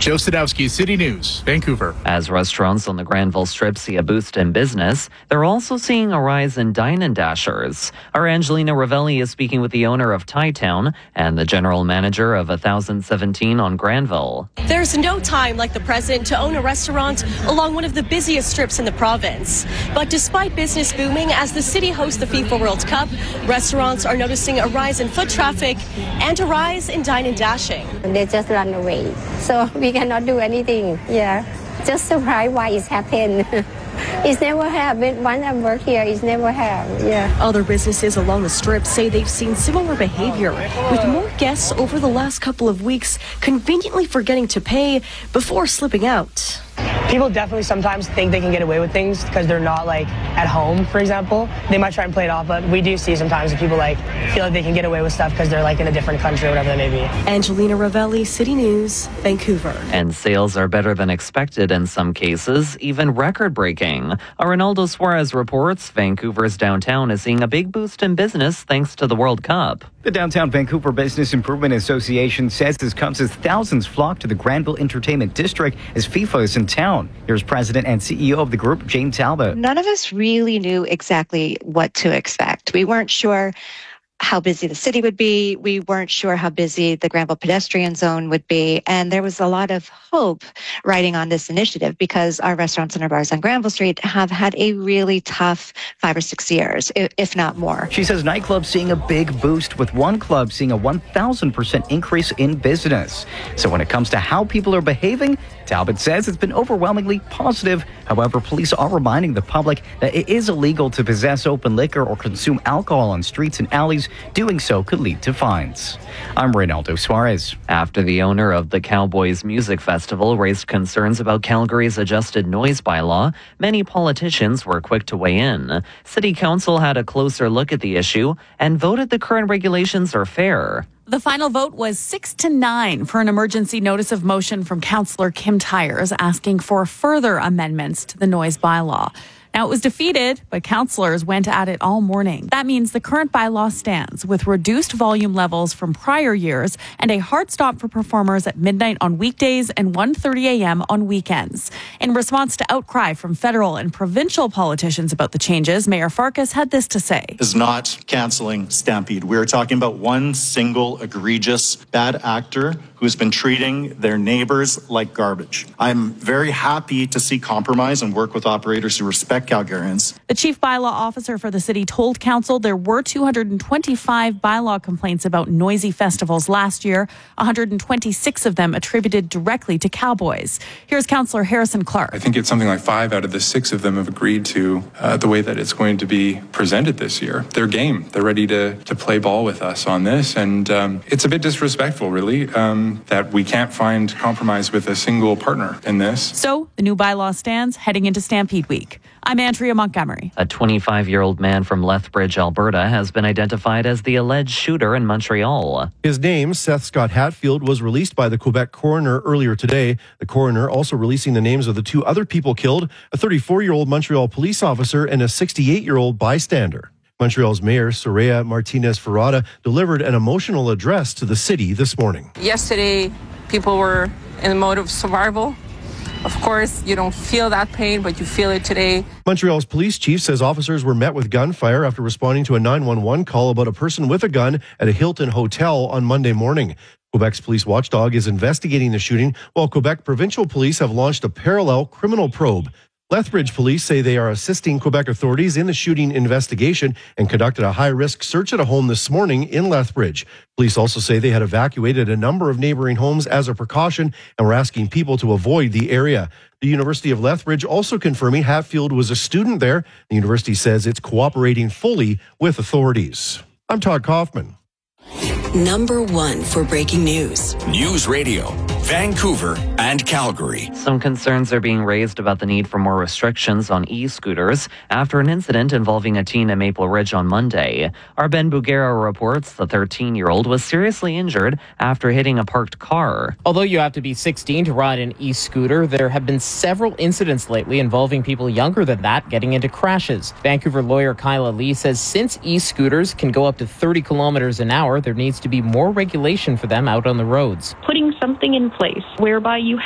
Joe Sadowski, City News, Vancouver. As restaurants on the Granville Strip see a boost in business, they're also seeing a rise in dine-in-dashers. Our Angelina Ravelli is speaking with the owner of Thai Town and the general manager of 1017 on Granville. There's no time like the present to own a restaurant along one of the busiest strips in the province. But despite business booming as the city hosts the FIFA World Cup, restaurants are noticing a rise in foot traffic and a rise in dine-in-dashing. They just run away, so we cannot do anything. Just surprised why it's happened. It's never happened. Once I work here, it's never happened. Other businesses along the strip say they've seen similar behavior, with more guests over the last couple of weeks conveniently forgetting to pay before slipping out. People definitely sometimes think they can get away with things because they're not like at home, for example. They might try and play it off, but we do see sometimes that people like feel like they can get away with stuff because they're like in a different country or whatever that may be. Angelina Ravelli, City News, Vancouver. And sales are better than expected in some cases, even record-breaking. Arnaldo Suarez reports Vancouver's downtown is seeing a big boost in business thanks to the World Cup. The Downtown Vancouver Business Improvement Association says this comes as thousands flock to the Granville Entertainment District as FIFA is in town. Here's President and CEO of the group, Jane Talbot. None of us really knew exactly what to expect. We weren't sure how busy the city would be. We weren't sure how busy the Granville pedestrian zone would be. And there was a lot of hope riding on this initiative because our restaurants and our bars on Granville Street have had a really tough 5 or 6 years, if not more. She says nightclubs seeing a big boost, with one club seeing a 1,000% increase in business. So when it comes to how people are behaving, Talbot says it's been overwhelmingly positive. However, police are reminding the public that it is illegal to possess open liquor or consume alcohol on streets and alleys. Doing so could lead to fines. I'm Reynaldo Suarez. After the owner of the Cowboys Music Festival raised concerns about Calgary's adjusted noise bylaw, many politicians were quick to weigh in. City Council had a closer look at the issue and voted the current regulations are fair. The final vote was 6-9 for an emergency notice of motion from Councillor Kim Tyers asking for further amendments to the noise bylaw. Now, it was defeated, but councillors went at it all morning. That means the current bylaw stands with reduced volume levels from prior years and a hard stop for performers at midnight on weekdays and 1:30 a.m. on weekends. In response to outcry from federal and provincial politicians about the changes, Mayor Farkas had this to say. Is not cancelling Stampede. We're talking about one single egregious bad actor who's been treating their neighbors like garbage. I'm very happy to see compromise and work with operators who respect Calgarians. The chief bylaw officer for the city told council there were 225 bylaw complaints about noisy festivals last year, 126 of them attributed directly to Cowboys. Here's Councillor Harrison Clark. I think it's something like 5 out of the 6 of them have agreed to the way that it's going to be presented this year. They're game. They're ready to play ball with us on this. And it's a bit disrespectful, really, that we can't find compromise with a single partner in this. So the new bylaw stands heading into Stampede Week. I'm Andrea Montgomery. A 25-year-old man from Lethbridge, Alberta, has been identified as the alleged shooter in Montreal. His name, Seth Scott Hatfield, was released by the Quebec coroner earlier today. The coroner also releasing the names of the 2 other people killed, a 34-year-old Montreal police officer and a 68-year-old bystander. Montreal's Mayor, Soraya Martinez-Ferrada, delivered an emotional address to the city this morning. Yesterday, people were in the mode of survival. Of course, you don't feel that pain, but you feel it today. Montreal's police chief says officers were met with gunfire after responding to a 911 call about a person with a gun at a Hilton hotel on Monday morning. Quebec's police watchdog is investigating the shooting, while Quebec provincial police have launched a parallel criminal probe. Lethbridge police say they are assisting Quebec authorities in the shooting investigation and conducted a high-risk search at a home this morning in Lethbridge. Police also say they had evacuated a number of neighboring homes as a precaution and were asking people to avoid the area. The University of Lethbridge also confirming Hatfield was a student there. The university says it's cooperating fully with authorities. I'm Todd Kaufman. Number 1 for breaking news. News Radio, Vancouver and Calgary. Some concerns are being raised about the need for more restrictions on e-scooters after an incident involving a teen in Maple Ridge on Monday. Our Ben Bugera reports the 13-year-old was seriously injured after hitting a parked car. Although you have to be 16 to ride an e-scooter, there have been several incidents lately involving people younger than that getting into crashes. Vancouver lawyer Kyla Lee says since e-scooters can go up to 30 kilometers an hour, there needs to be more regulation for them out on the roads. Putting something in place whereby you